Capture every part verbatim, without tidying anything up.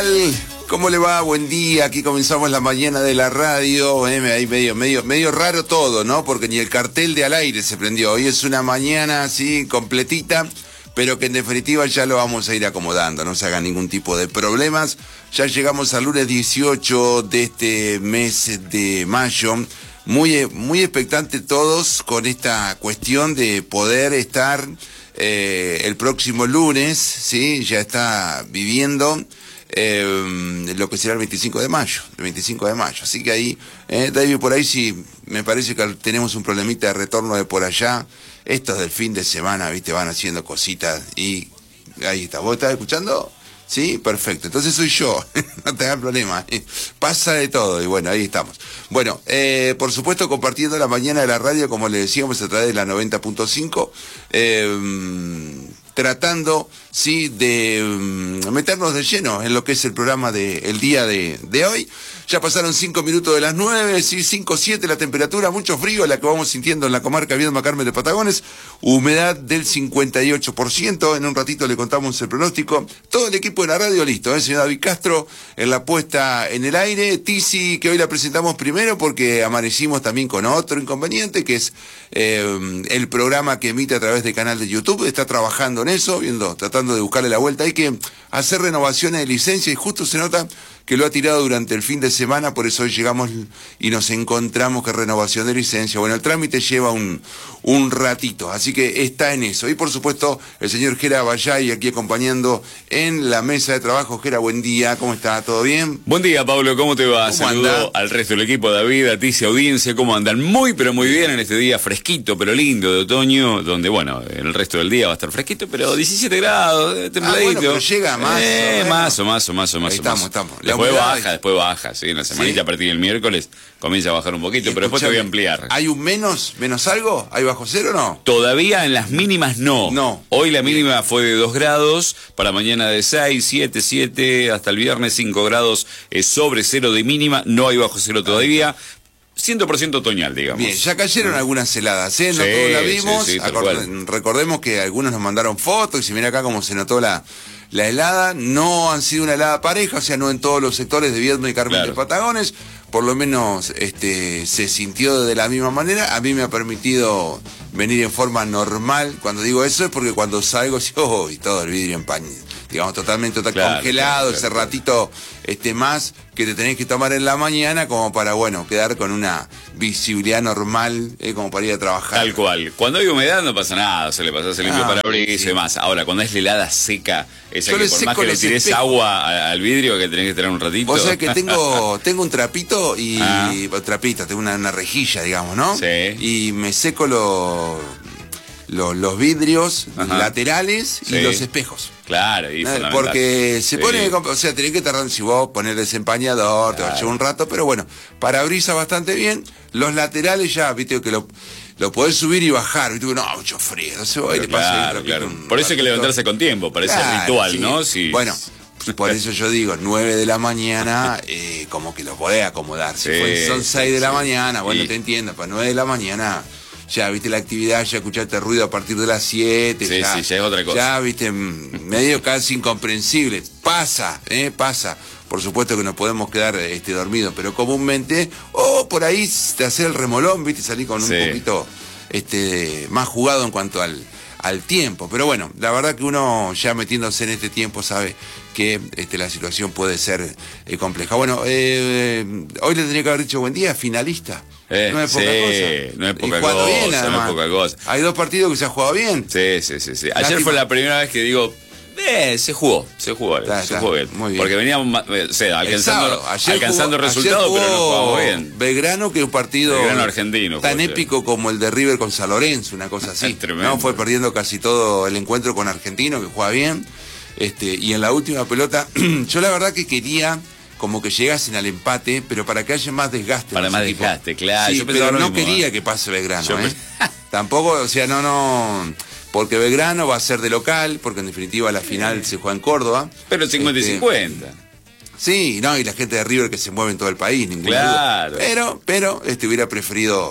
¿Cómo le va? Buen día, aquí comenzamos la mañana de la radio, eh, ahí medio, medio, medio raro todo, ¿no? Porque ni el cartel de al aire se prendió, hoy es una mañana así completita, pero que en definitiva ya lo vamos a ir acomodando, no se hagan ningún tipo de problemas. Ya llegamos al lunes dieciocho de este mes de mayo, muy, muy expectante todos con esta cuestión de poder estar eh, el próximo lunes, ¿sí? Ya está viviendo Eh, lo que será el veinticinco de mayo, el veinticinco de mayo, así que ahí, eh, David, por ahí sí, me parece que tenemos un problemita de retorno de por allá, estos del fin de semana, viste, van haciendo cositas y ahí está, ¿vos estás escuchando? Sí, perfecto, entonces soy yo, no te hagas problema, eh. Pasa de todo y bueno, ahí estamos. Bueno, eh, por supuesto compartiendo la mañana de la radio, como le decíamos, a través de la noventa punto cinco, eh, tratando, sí, de um, meternos de lleno en lo que es el programa del de, día de, de hoy. Ya pasaron cinco minutos de las nueve, sí, cinco, siete la temperatura, mucho frío, la que vamos sintiendo en la comarca Viedma Carmen de Patagones, humedad del cincuenta y ocho por ciento, en un ratito le contamos el pronóstico. Todo el equipo de la radio listo, ¿eh? Señor David Castro en la puesta en el aire, Tizi, que hoy la presentamos primero porque amanecimos también con otro inconveniente, que es eh, el programa que emite a través del canal de YouTube, está trabajando en eso, viendo, tratando de buscarle la vuelta. Hay que hacer renovaciones de licencia y justo se nota que lo ha tirado durante el fin de semana, por eso hoy llegamos y nos encontramos que renovación de licencia. Bueno, el trámite lleva un, un ratito, así que está en eso. Y por supuesto, el señor Gera Bayay aquí acompañando en la mesa de trabajo. Gera, buen día, ¿cómo está? ¿Todo bien? Buen día, Pablo, ¿cómo te va? ¿Cómo Saludo anda? al resto del equipo, David, a ti, audiencia, ¿cómo andan? Muy, pero muy bien en este día fresquito, pero lindo de otoño, donde, bueno, el resto del día va a estar fresquito, pero diecisiete grados, templadito. Ah, bueno, pero llega más. Eh, bueno. más o más o más o más. Ahí o estamos, más. estamos. La Después humedad baja, hay... después baja, sí, en la semanita, ¿sí? A partir del miércoles comienza a bajar un poquito, pero después te voy a ampliar. ¿Hay un menos, menos algo? ¿Hay bajo cero o no? Todavía en las mínimas no. No. Hoy la mínima fue de dos grados, para mañana de seis, siete, siete, hasta el viernes cinco grados eh, sobre cero de mínima, no hay bajo cero todavía. cien por ciento otoñal, digamos. Bien, ya cayeron algunas heladas, ¿eh? No Sí, todos la vimos. sí, sí, Acor- recordemos que algunos nos mandaron fotos y si mira acá cómo se notó la, la helada. No han sido una helada pareja, o sea, no en todos los sectores de Viedma y Carmen, claro, de Patagones. Por lo menos este, se sintió de la misma manera. A mí me ha permitido venir en forma normal. Cuando digo eso es porque cuando salgo, oh, y todo el vidrio en paño, digamos, totalmente está claro, congelado, claro, ese claro, ratito este, más que te tenés que tomar en la mañana como para, bueno, quedar con una visibilidad normal, eh, como para ir a trabajar. Tal cual. Cuando hay humedad no pasa nada, se le pasa, se limpia ah, parabrisas sí. y demás. Ahora, cuando es la helada seca, esa Yo que le por más que le tires espejos. agua a, al vidrio que tenés que tener un ratito. O sea que tengo, tengo un trapito y... Ah. Trapito, tengo una, una rejilla, digamos, ¿no? Sí. Y me seco los... Los, los vidrios, ajá, laterales, sí, y los espejos. Claro, y ¿no? Porque se sí. pone, o sea, tenés que tardar, si vos poner desempañador, claro, te va a llevar un rato, pero bueno, parabrisas bastante bien. Los laterales ya, viste, que lo, lo podés subir y bajar, viste, no, mucho frío, entonces voy, le claro, paso claro. Por eso hay que levantarse con tiempo, parece claro, ritual, sí. ¿no? Sí. Bueno, por eso yo digo, nueve de la mañana, eh, como que lo podés acomodar. Si sí, fue, son seis sí, de la mañana, bueno, sí, te entiendo, para nueve de la mañana... Ya viste la actividad, ya escuchaste ruido a partir de las siete. Sí, ya, sí, ya es otra cosa. Ya viste, medio casi incomprensible. Pasa, eh, pasa. Por supuesto que no podemos quedar este, dormidos, pero comúnmente, o oh, por ahí te hacer el remolón, viste, salir con sí. un poquito este, más jugado en cuanto al, al tiempo. Pero bueno, la verdad que uno ya metiéndose en este tiempo sabe que este, la situación puede ser eh, compleja. Bueno, eh, hoy le tendría que haber dicho buen día, finalista. Eh, no es poca sí, cosa. No es poca y cosa, bien, no es poca cosa. Hay dos partidos que se han jugado bien. Sí, sí, sí. sí. Ayer Lástima. fue la primera vez que digo, eh, se jugó, se jugó, está, se está, jugó bien. Muy bien. Porque veníamos, o sea, alcanzando, alcanzando jugó, resultados, pero no jugamos bien. Belgrano, que es un partido Belgrano argentino, tan épico como el de River con San Lorenzo, una cosa así. No, fue perdiendo casi todo el encuentro con Argentino, que juega bien. Este, y en la última pelota, yo la verdad que quería como que llegasen al empate, pero para que haya más desgaste. Para más equipos. desgaste, claro. Sí, yo pero no mismo, quería ¿eh? que pase Belgrano, yo ¿eh? Tampoco, o sea, no, no... Porque Belgrano va a ser de local, porque en definitiva la final se juega en Córdoba. Pero cincuenta y cincuenta. Este, sí, no, y la gente de River que se mueve en todo el país, ningún claro. duda. Pero, pero, este hubiera preferido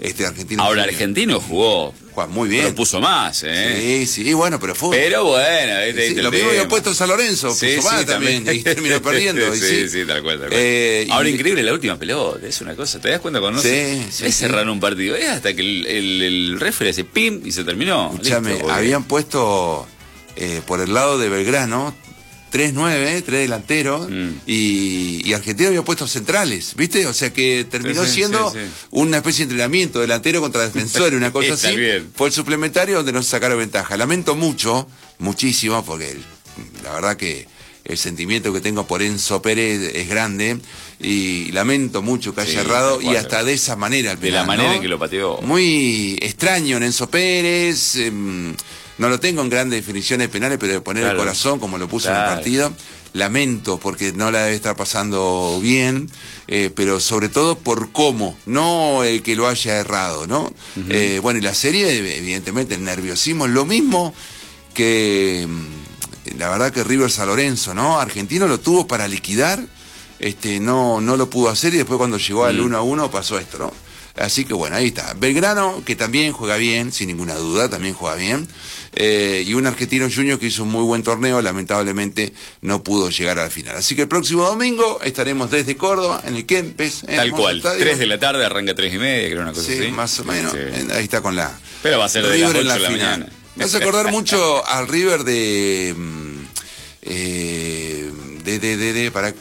este Argentino. Ahora, Junior. Argentino jugó. Juan, muy bien. Pero puso más, ¿eh? Sí, sí, bueno, pero fue. Pero bueno, este, Sí, este lo mismo tema. había puesto San Lorenzo, puso Sí, más sí, también, también. y terminó perdiendo. y sí, sí, sí, tal cual, tal cual. Eh, Ahora, y- increíble la última pelota, es una cosa, ¿te das cuenta cuando no Sí, se, sí, es sí. cerrar un partido? Es hasta que el, el, el referee hace pim y se terminó. Escuchame, Listo, porque- habían puesto eh, por el lado de Belgrano tres nueve, tres delanteros, Mm. y, y Argentina había puesto centrales, ¿viste? O sea que terminó Sí, sí, siendo sí, sí. una especie de entrenamiento, delantero contra defensor, una cosa Está así. bien. Fue el suplementario donde no se sacaron ventaja. Lamento mucho, muchísimo, porque el- la verdad que el sentimiento que tengo por Enzo Pérez es grande, y lamento mucho que haya Sí, errado, tal cual, y hasta tal de esa manera al De la final, manera ¿no? en que lo pateó. Muy extraño en Enzo Pérez, em, no lo tengo en grandes definiciones penales, pero de poner Claro. el corazón como lo puso en Claro. el partido, lamento porque no la debe estar pasando bien, eh, pero sobre todo por cómo, no el que lo haya errado, ¿no? Eh, bueno, y la serie, evidentemente, el nerviosismo es lo mismo que, mm, la verdad que River San Lorenzo, ¿no? Argentino lo tuvo para liquidar, este, no, no lo pudo hacer, y después cuando llegó al Mm. uno a uno pasó esto, ¿no? Así que bueno, ahí está. Belgrano, que también juega bien, sin ninguna duda, también juega bien. Eh, y un Argentino Junior que hizo un muy buen torneo, lamentablemente no pudo llegar al final. Así que el próximo domingo estaremos desde Córdoba, en el Kempes. en Tal hermoso cual, estadio. tres de la tarde, arranca tres y media, creo una cosa Sí, así. más o menos. Sí. Eh, Ahí está con la... Pero va a ser de las River en ocho la de la final. mañana. Me hace acordar mucho al River de... mm, eh, de, de, de, de, para...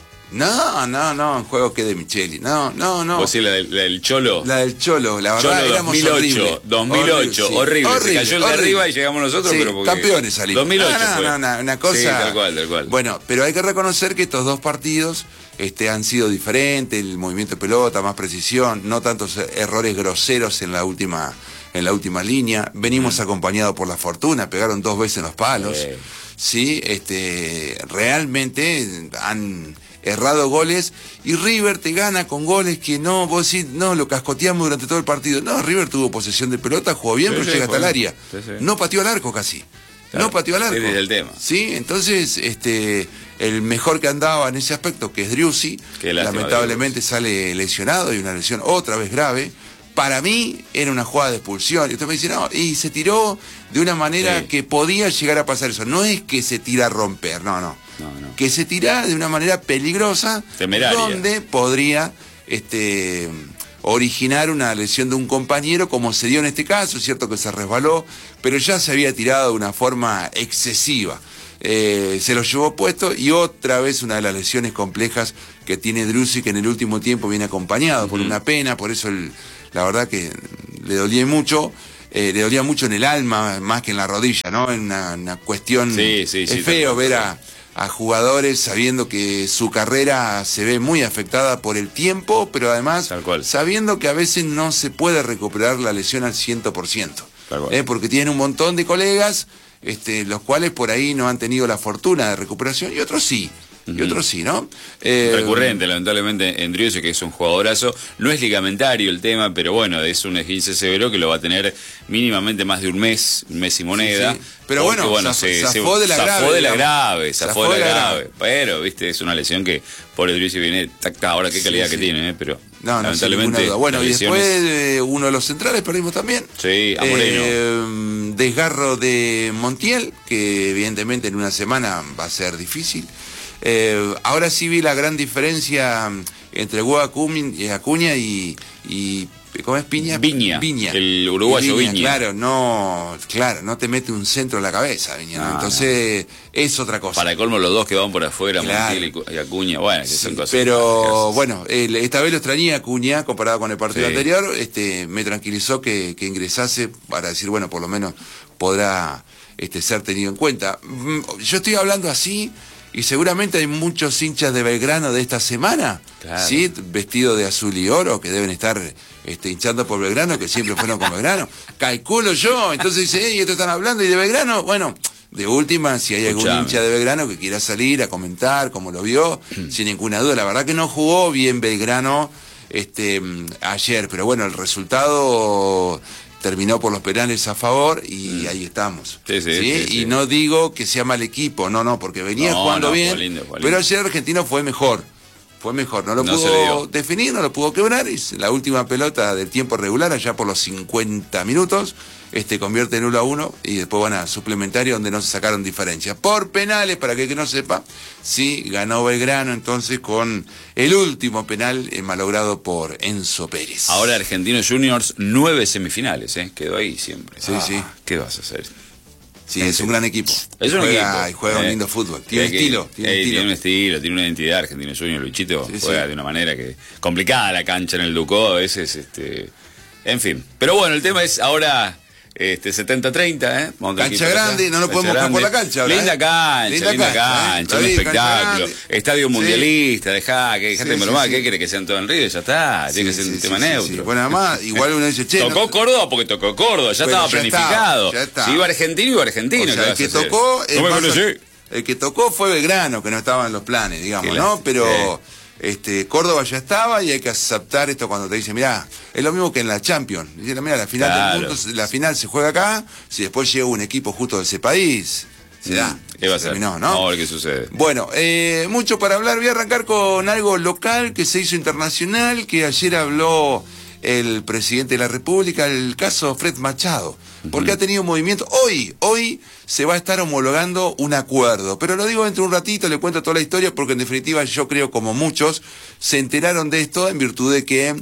No, no, no, un juego que de Micheli. No, no, no. ¿Vos sí, la del, la del Cholo? La del Cholo, la verdad, Cholo éramos dos mil ocho, horribles. dos mil ocho, sí. horrible. Se cayó el de horrible. arriba y llegamos nosotros, Sí, pero porque... campeones salimos. dos mil ocho no, no, fue. no, no, una cosa... Sí, tal cual, tal cual. Bueno, pero hay que reconocer que estos dos partidos este, han sido diferentes, el movimiento de pelota, más precisión, no tantos errores groseros en la última, en la última línea. Venimos Mm. acompañados por la fortuna, pegaron dos veces en los palos. Sí. Sí, este, realmente han errado goles, y River te gana con goles que no, vos decís, no, lo cascoteamos durante todo el partido. No, River tuvo posesión de pelota, jugó bien, Sí, pero sí, llega hasta el jugó área. bien. Sí, sí. No pateó al arco casi. Claro, No pateó al arco. ese es el tema. Sí, entonces, este, el mejor que andaba en ese aspecto, que es Driussi, Qué lástima, lamentablemente sale lesionado, y una lesión otra vez grave. Para mí era una jugada de expulsión. Y usted me dice, no, y se tiró de una manera Sí. que podía llegar a pasar eso. No es que se tira a romper, no, no. No, no. Que se tira de una manera peligrosa, Temeraria. donde podría este, originar una lesión de un compañero, como se dio en este caso. Es cierto que se resbaló, pero ya se había tirado de una forma excesiva. Eh, se lo llevó puesto, y otra vez una de las lesiones complejas que tiene Driussi, que en el último tiempo viene acompañado por Ujú. una pena, por eso el, la verdad que le dolía mucho. Eh, le dolía mucho en el alma más que en la rodilla, ¿no? En una, una cuestión... Sí, sí, sí, es feo tal cual. ver a, a jugadores sabiendo que su carrera se ve muy afectada por el tiempo, pero además Tal cual. sabiendo que a veces no se puede recuperar la lesión al cien por ciento. Tal cual. Eh, porque tienen un montón de colegas, este, los cuales por ahí no han tenido la fortuna de recuperación, y otros sí. Y Ujú. otros sí, ¿no? Eh, Recurrente, lamentablemente, en Driussi, que es un jugadorazo. No es ligamentario el tema, pero bueno, es un esguince severo que lo va a tener mínimamente más de un mes, un mes y moneda. Sí, sí. Pero Porque, bueno, zaf- zafó de la zafó grave, de la digamos. grave, zafó, Zafó de la de la grave. grave. Pero, viste, es una lesión que por el Driussi viene, tac, ahora qué Sí, calidad sí. que tiene, ¿eh? Pero No, no, sin lamentablemente. ninguna duda. Bueno, las y después lesiones- eh, uno de los centrales perdimos también. Sí, a Moreno. Eh, desgarro de Montiel, que evidentemente en una semana va a ser difícil. Eh, ahora sí vi la gran diferencia entre Hugo Acuña, eh, Acuña y, y ¿cómo es? Piña. Viña, Viña. el uruguayo Y Viña. Claro, no, claro, no te mete un centro en la cabeza, Viña. ¿no? No, Entonces es otra cosa. Para colmo, los dos que van por afuera, Claro. Montiel y Cu- y Acuña, bueno, que son Sí, cosas. pero cosas. bueno, el- esta vez lo extrañé a Acuña comparado con el partido Sí. anterior. Este, me tranquilizó que, que ingresase para decir, bueno, por lo menos podrá este, ser tenido en cuenta. Mm, Yo estoy hablando así, y seguramente hay muchos hinchas de Belgrano de esta semana, Claro. ¿sí? Vestidos de azul y oro, que deben estar este, hinchando por Belgrano, que siempre fueron con Belgrano. Calculo yo, entonces dice, hey, ¿esto están hablando? ¿Y de Belgrano? Bueno, de última, si hay algún Escuchame. hincha de Belgrano que quiera salir a comentar cómo lo vio, sin ninguna duda. La verdad que no jugó bien Belgrano este, mm, ayer, pero bueno, el resultado terminó por los penales a favor, y ahí estamos. Sí, sí, sí, sí. Y no digo que sea mal equipo, no, no, porque venía No, jugando no, bien, jugó lindo, jugó pero lindo. ayer Argentino fue mejor. fue mejor. No lo No se le pudo dio. definir, no lo pudo quebrar. Y la última pelota del tiempo regular, allá por los cincuenta minutos, este convierte en uno a uno y después van a suplementario donde no se sacaron diferencias. Por penales, para que, que no sepa, sí ganó Belgrano entonces con el último penal eh, malogrado por Enzo Pérez. Ahora Argentinos Juniors, nueve semifinales, ¿eh? Quedó ahí siempre. Sí, Ah, sí. ¿Qué vas a hacer? Sí, es un gran equipo. Es un juega, equipo. Y juega un eh, lindo fútbol. Tiene que- estilo. Tiene eh, estilo. tiene un estilo, tiene una identidad. Argentinos Juniors, Luchito Sí, juega sí. de una manera que complicada la cancha en el Ducó, a veces, este, en fin. Pero bueno, el tema es ahora este setenta treinta, ¿eh? Vamos a tener Cancha que ir para grande, allá. no nos Cancha podemos dejar por grande. la cancha ahora, Linda ¿eh? cancha, Linda linda, cancha, ¿eh? cancha, Está un bien, cancha espectáculo. grande. Estadio Sí. mundialista, dejá, que dejate Sí, de sí, bromar, sí. ¿qué quiere que sea en todo en Río? Ya está, tiene que ser Sí, un sí, tema sí, sí, neutro. sí. Bueno, además, igual uno dice, che, Tocó no- Córdoba porque tocó Córdoba, ya Bueno, estaba ya planificado. estaba, ya estaba. Si iba argentino, iba argentino. o ¿qué sea, el vas que a hacer? tocó, el, No me más- conocí. el que tocó fue Belgrano, que no estaba en los planes, digamos, Qué ¿no? lástima. Pero este, Córdoba ya estaba y hay que aceptar esto cuando te dicen, mirá, es lo mismo que en la Champions. Dicen, mirá, la final Claro. del mundo, la final se juega acá, si después llega un equipo justo de ese país, se da. ¿Qué va a Se ser? terminó, ¿no? Vamos a ver qué sucede. Bueno, eh, mucho para hablar. Voy a arrancar con algo local que se hizo internacional, que ayer habló el presidente de la República, el caso Fred Machado, porque ha tenido movimiento. Hoy, hoy se va a estar homologando un acuerdo, pero lo digo dentro de un ratito, le cuento toda la historia, porque en definitiva yo creo, como muchos, se enteraron de esto en virtud de que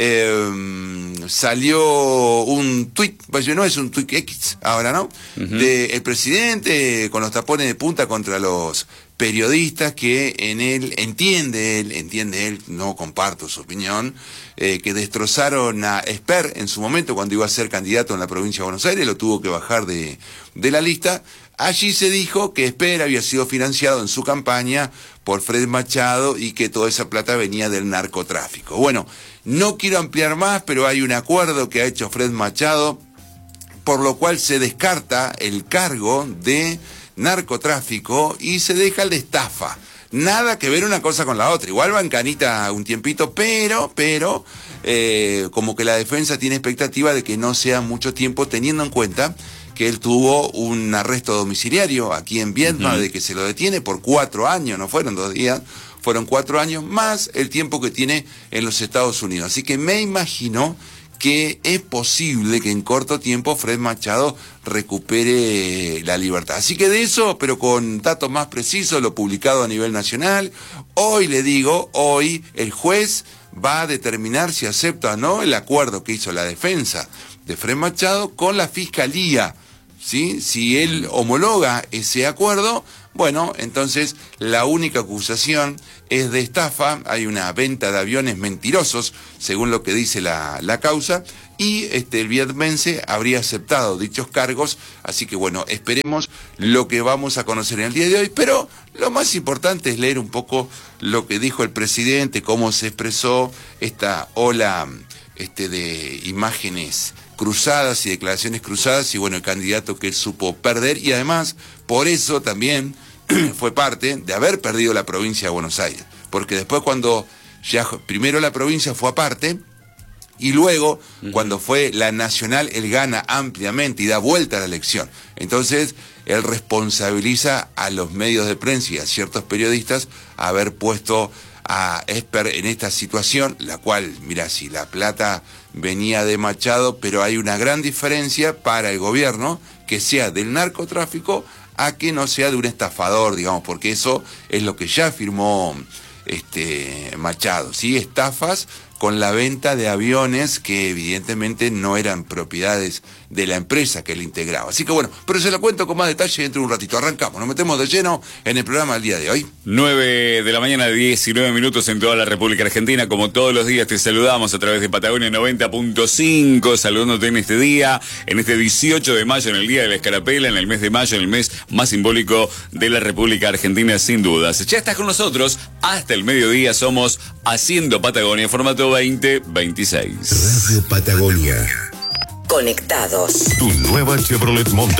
eh, salió un tuit, pues no es un tuit X ahora, ¿no? Uh-huh. Del presidente con los tapones de punta contra los periodistas, que en él, entiende él, entiende él, no comparto su opinión, eh, que destrozaron a Esper en su momento cuando iba a ser candidato en la provincia de Buenos Aires, lo tuvo que bajar de, de la lista. Allí se dijo que Esper había sido financiado en su campaña por Fred Machado y que toda esa plata venía del narcotráfico. Bueno, no quiero ampliar más, pero hay un acuerdo que ha hecho Fred Machado, por lo cual se descarta el cargo de narcotráfico y se deja el de estafa. Nada que ver una cosa con la otra. Igual va en canita un tiempito, pero, pero, eh, como que la defensa tiene expectativa de que no sea mucho tiempo, teniendo en cuenta que él tuvo un arresto domiciliario aquí en Vietnam, uh-huh. de que se lo detiene por cuatro años, no fueron dos días, fueron cuatro años, más el tiempo que tiene en los Estados Unidos. Así que me imagino que es posible que en corto tiempo Fred Machado recupere la libertad. Así que de eso, pero con datos más precisos, lo publicado a nivel nacional, hoy le digo, hoy el juez va a determinar si acepta o no el acuerdo que hizo la defensa de Fred Machado con la Fiscalía, ¿sí? Si él homologa ese acuerdo, bueno, entonces la única acusación es de estafa, hay una venta de aviones mentirosos, según lo que dice la, la causa, y este, el vietmense habría aceptado dichos cargos, así que bueno, esperemos lo que vamos a conocer en el día de hoy, pero lo más importante es leer un poco lo que dijo el presidente, cómo se expresó esta ola este, de imágenes cruzadas y declaraciones cruzadas, y bueno, el candidato que supo perder, y además, por eso también fue parte de haber perdido la provincia de Buenos Aires, porque después cuando ya, primero la provincia fue aparte, y luego, uh-huh. cuando fue la nacional, él gana ampliamente y da vuelta a la elección. Entonces, él responsabiliza a los medios de prensa y a ciertos periodistas haber puesto a Esper en esta situación, la cual, mira, si la plata venía de Machado, pero hay una gran diferencia para el gobierno que sea del narcotráfico a que no sea de un estafador, digamos, porque eso es lo que ya afirmó este Machado, ¿sí? Estafas con la venta de aviones que evidentemente no eran propiedades de la empresa que él integraba. Así que bueno, pero se lo cuento con más detalle dentro de un ratito. Arrancamos, nos metemos de lleno en el programa del día de hoy. nueve de la mañana, diecinueve minutos en toda la República Argentina. Como todos los días te saludamos a través de Patagonia noventa punto cinco, saludándote en este día, en este dieciocho de mayo, en el Día de la Escarapela, en el mes de mayo, en el mes más simbólico de la República Argentina, sin dudas. Ya estás con nosotros hasta el mediodía, somos Haciendo Patagonia, formato veinte veintiséis. Radio Patagonia. Conectados. Tu nueva Chevrolet Monte